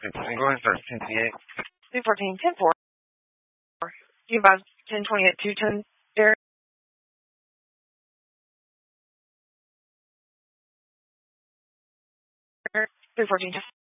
Go ahead, 1358. 214, 10-4. You about 1020 at 210 there. 214.